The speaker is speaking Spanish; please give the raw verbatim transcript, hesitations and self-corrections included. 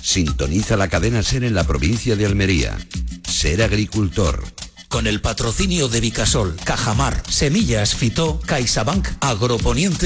Sintoniza la cadena SER en la provincia de Almería. Ser agricultor. Con el patrocinio de Vicasol, Cajamar, Semillas Fitó, CaixaBank, Agroponiente